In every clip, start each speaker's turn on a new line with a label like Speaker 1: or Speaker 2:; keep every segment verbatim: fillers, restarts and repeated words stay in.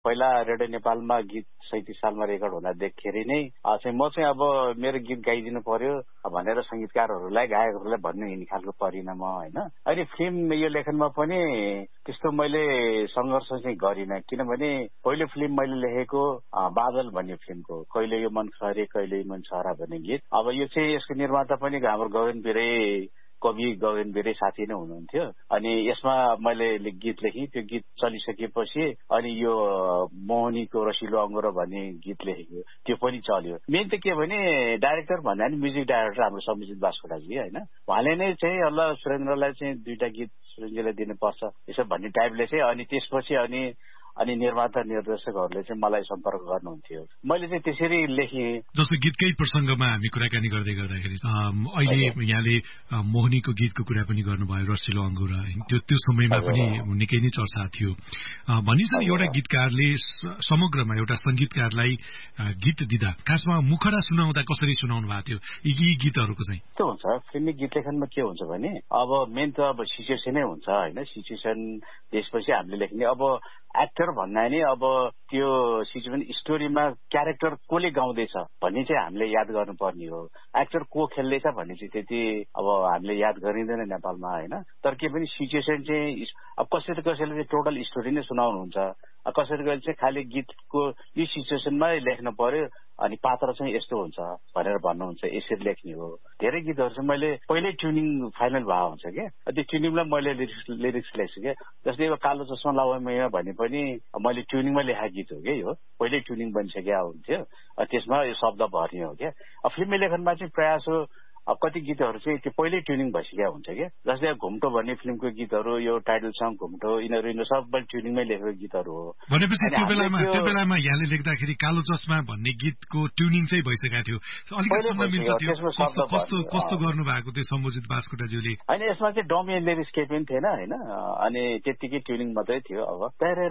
Speaker 1: पहिला रेडियो नेपालमा गीत सैतिस सालमा रेकर्ड हुँदा देख्दाखेरि नै चाहिँ म चाहिँ अब मेरो गीत गाइदिनु पर्यो भनेर संगीतकारहरूलाई गायकहरूलाई भन्ने हिँड्ने खालको परिन म होइन। अनि फिल्म यो लेखनमा पनि त्यस्तो मैले सङ्घर्ष चाहिँ गरिनँ, किनभने पहिलो फिल्म मैले लेखेको बादल भन्ने फिल्मको कहिले यो मन खरे कहिले मन छरा भन्ने गीत। अब यो चाहिँ यसको निर्माता पनि हाम्रो गगन बिरे कवि गगन बिरे साथी नै हुनुहुन्थ्यो। अनि यसमा मैले गीत लेखेँ, त्यो गीत चलिसकेपछि अनि यो मोहनीको रसिलो अङ्गुरो भन्ने गीत लेखेको त्यो पनि चल्यो। मेन त के भने डाइरेक्टर भन्दा नि म्युजिक डाइरेक्टर हाम्रो सम्झित बास्कोटाजी होइन, उहाँले नै चाहिँ अल्ल सुरेन्द्रलाई चाहिँ दुईटा गीत सुरेन्द्रलाई दिनुपर्छ यसो भन्ने टाइपले चाहिँ अनि त्यसपछि अनि अनि निर्माता निर्देशकहरूले चाहिँ मलाई सम्पर्क गर्नुहुन्थ्यो। मैले चाहिँ त्यसरी लेखेँ।
Speaker 2: जस्तो गीतकै प्रसङ्गमा हामी कुराकानी गर्दै गर्दाखेरि अहिले यहाँले मोहनीको गीतको कुरा पनि गर्नुभयो, रसिलो अङ्गुरा, त्यो त्यो समयमा पनि निकै नै चर्चा थियो। भनिन्छ एउटा गीतकारले समग्रमा एउटा सङ्गीतकारलाई गीत दिँदा खासमा मुखडा सुनाउँदा कसरी सुनाउनु भएको थियो यी गीतहरूको चाहिँ?
Speaker 1: त्यो हुन्छ फिल्मी गीत लेखनमा के हुन्छ भने अब मेन त अब सिचुएसनै हुन्छ होइन, सिचुएसन त्यसपछि हामीले लेख्ने। अब एक्टर भन्दा नि अब त्यो सिचुएसन स्टोरीमा क्यारेक्टर कसले गाउँदैछ भन्ने चाहिँ हामीले याद गर्नुपर्ने हो। एक्टर को खेल्दैछ भन्ने चाहिँ त्यति अब हामीले याद गरिँदैन नेपालमा होइन। तर के पनि सिचुएसन चाहिँ अब कसैले कसैले चाहिँ टोटल स्टोरी नै सुनाउनुहुन्छ, कसरी गएर चाहिँ खालि गीतको यो सिचुएसनमा लेख्न पर्यो अनि पात्र चाहिँ यस्तो हुन्छ भनेर भन्नुहुन्छ, यसरी लेख्ने हो। धेरै गीतहरू चाहिँ मैले पहिल्यै ट्युनिङ फाइनल भएको हुन्छ क्या, त्यो ट्युनिङलाई मैले लिरिक्स लिरिक्स लेख्छु क्या। जस्तै अब कालो चस्मा लगाउँ भने पनि मैले ट्युनिङमा लेखेको गीत हो क्या, यो पहिल्यै ट्युनिङ बनिसकेको हुन्थ्यो, त्यसमा यो शब्द भर्ने हो क्या। अब फिल्मी लेखनमा चाहिँ प्रयास हो अब कति गीतहरू चाहिँ त्यो पहिल्यै ट्युनिङ भइसकेको हुन्छ क्या। जस्तै घुम्टो भन्ने फिल्मको गीतहरू यो टाइटल सङ घुम्टो यिनीहरू यिनीहरू सबै ट्युनिङमै लेखेको गीतहरू हो।
Speaker 2: भनेपछि त्यो बेलामा त्यो बेलामा यहाँले लेख्दाखेरि कालो चस्मा भन्ने गीतको ट्युनिङ चाहिँ भइसकेको थियो, अलिकति सुन्न मिल्छ त्यो कस्तो कस्तो कस्तो गर्नु भएको थियो सम्बोजित बास्कोटाज्यूले?
Speaker 1: होइन यसमा चाहिँ डमी लिरिक्स केही पनि थिएन होइन, अनि त्यत्तिकै ट्युनिङ मात्रै थियो। अब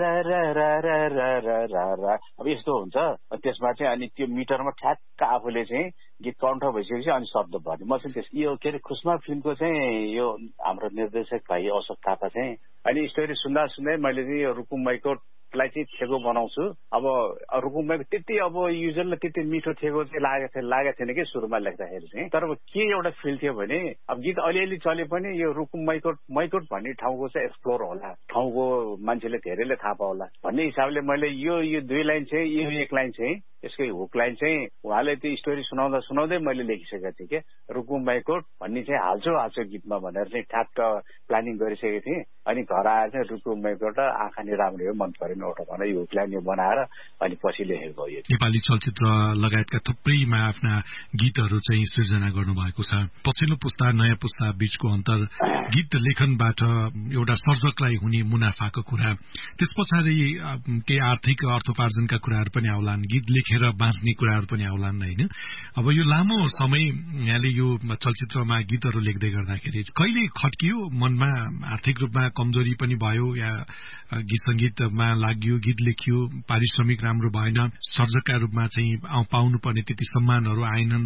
Speaker 1: अब यस्तो हुन्छ त्यसमा चाहिँ अनि त्यो मिटरमा ठ्याक्क आफूले चाहिँ गीत कण्ठ भइसकेपछि अनि शब्द भन्यो। म चाहिँ त्यस यो के अरे खुसमा फिल्मको चाहिँ यो हाम्रो निर्देशक भाइ अशोक थापा चाहिँ अनि स्टोरी सुन्दा सुन्दै मैले चाहिँ यो रुकुम मैकोटलाई चाहिँ थेगो बनाउँछु। अब रुकुम मैकोट त्यति अब युजरलाई त्यति मिठो थेगो चाहिँ लागेको थिएन लागेको थिएन कि सुरुमा लेख्दाखेरि चाहिँ। तर अब के एउटा फिल थियो भने अब गीत अलिअलि चले पनि यो रुकुम मैकोट मैकोट भन्ने ठाउँको चाहिँ एक्सप्लोर होला, ठाउँको मान्छेले धेरैले थाहा पाउला भन्ने हिसाबले मैले यो यो दुई लाइन चाहिँ यो एक लाइन चाहिँ यसकै हुक लाइन चाहिँ उहाँले त्यो स्टोरी सुनाउँदा सुनाउँदै मैले लेखिसकेको थिएँ क्या। रुकुम मैकोट भन्ने चाहिँ हाल्छु हाल्छु गीतमा भनेर चाहिँ ठ्याक्क प्लानिङ गरिसकेको थिएँ। अनि घर आएर चाहिँ रुकुम मैकोट आँखा नि राम्रो हो मन परेन ओठो भनेर यो हुक लाइन बनाएर अनि पछि लेखेको यो।
Speaker 2: नेपाली चलचित्र लगायतका थुप्रैमा आफ्ना गीतहरू चाहिँ सृजना गर्नुभएको छ। पछिल्लो पुस्ता नयाँ पुस्ता बीचको अन्तर गीत लेखनबाट एउटा सर्जकलाई हुने मुनाफाको कुरा, त्यस पछाडि केही आर्थिक अर्थोपार्जनका कुराहरू पनि आउलान्, गीत लेखेर बाँच्ने कुराहरू पनि आउलान् होइन। अब यो लामो समय यहाँले यो चलचित्रमा गीतहरू लेख्दै गर्दाखेरि कहिले खट्कियो मनमा, आर्थिक रूपमा कमजोरी पनि भयो या गीत सङ्गीतमा लाग्यो, गीत लेखियो, पारिश्रमिक राम्रो भएन, सर्जकका रूपमा चाहिँ पाउनुपर्ने त्यति सम्मानहरू आएनन्,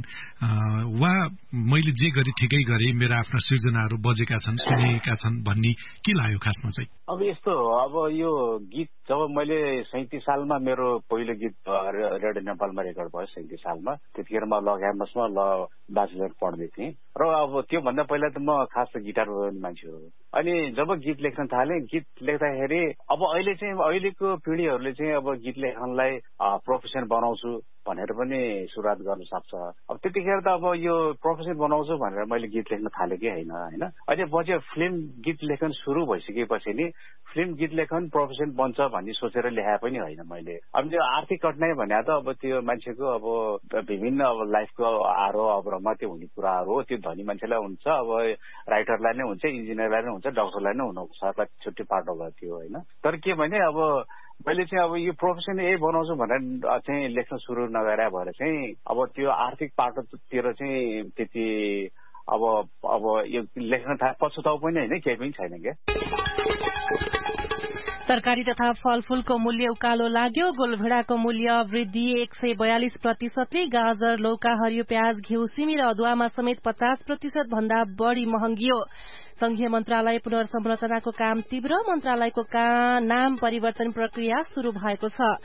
Speaker 2: वा मैले जे गरे ठिकै गरे मेरा आफ्ना सृजनाहरू बजेका छन् सुनेका छन् भन्ने के लाग्यो खासमा चाहिँ?
Speaker 1: अब यस्तो हो, अब यो गीत जब मैले सैतिस सालमा मेरो पहिलो गीत रेडियो नेपालमा रेकर्ड भयो सैतिस सालमा, त्यतिखेर म ल क्याम्पसमा ल ब्याचलर पढ्दै थिएँ र अब त्योभन्दा पहिला त म खास त गिटार बजाउने मान्छे हो। अनि जब गीत लेख्न थालेँ, गीत लेख्दाखेरि अब अहिले चाहिँ अहिलेको पिँढीहरूले चाहिँ अब गीत लेखनलाई प्रोफेसन बनाउँछु भनेर पनि सुरुवात गर्न सक्छ। अब त्यतिखेर त अब यो प्रोफेसन बनाउँछु भनेर मैले गीत लेख्न थालेँ कि होइन होइन। अहिले पछि फिल्म गीत लेखन सुरु भइसकेपछि नि फिल्म गीत लेखन प्रोफेसन बन्छ भन्ने सोचेर लेखा पनि होइन मैले। अब त्यो आर्थिक कठिनाई भने त अब त्यो मान्छेको अब विभिन्न अब लाइफको आरोह अवरोहमा त्यो हुने कुराहरू हो। त्यो धनी मान्छेलाई हुन्छ, अब राइटरलाई नै हुन्छ, इन्जिनियरलाई नै हुन्छ, डक्टरलाई नै हुनु सरलाई छुट्टी पाटो गर्थ्यो होइन। तर के भने अब मैले चाहिँ अब यो प्रोफेसन यही बनाउँछु भनेर चाहिँ लेख्न सुरु नगरे भएर चाहिँ अब त्यो आर्थिक पाटोतिर चाहिँ त्यति अब अब यो लेख्न थाहा पछुताउ पनि होइन, केही पनि छैन क्या।
Speaker 3: तरकारी तथा फलफूलको मूल्य उकालो लाग्यो। गोलभेडाको मूल्य वृद्धि एक सय बयालिस प्रतिशतले, गाजर, लौका, हरियो प्याज, घिउ, सिमी र अदुवामा समेत पचास प्रतिशत भन्दा बढ़ी महँगियो। संघीय मन्त्रालय पुनर्संरचनाको काम तीव्र, मन्त्रालयको नाम परिवर्तन प्रक्रिया शुरू भएको छ।